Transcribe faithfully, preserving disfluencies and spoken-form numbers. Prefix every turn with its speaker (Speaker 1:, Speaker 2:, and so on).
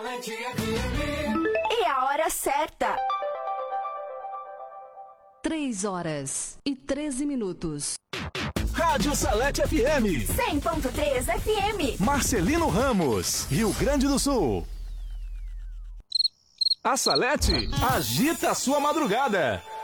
Speaker 1: E a hora certa.
Speaker 2: Três horas e treze minutos.
Speaker 3: Rádio Salete F M.
Speaker 1: cem ponto três F M.
Speaker 3: Marcelino Ramos, Rio Grande do Sul. A Salete agita a sua madrugada.